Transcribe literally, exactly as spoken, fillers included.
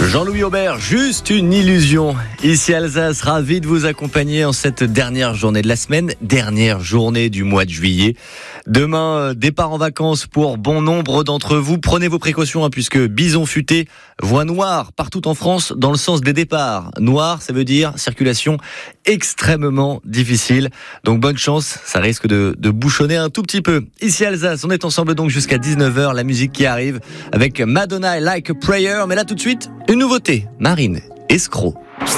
Jean-Louis Aubert, juste une illusion. Ici Alsace, ravi de vous accompagner en cette dernière journée de la semaine, dernière journée du mois de juillet. Demain, départ en vacances pour bon nombre d'entre vous. Prenez vos précautions hein, puisque Bison Futé, voie noire partout en France dans le sens des départs. Noir, ça veut dire circulation extrêmement difficile. Donc bonne chance, ça risque de, de bouchonner un tout petit peu. Ici Alsace, on est ensemble donc jusqu'à dix-neuf heures. La musique qui arrive avec Madonna et Like a Prayer. Mais là tout de suite, une nouveauté, Marine Escroc.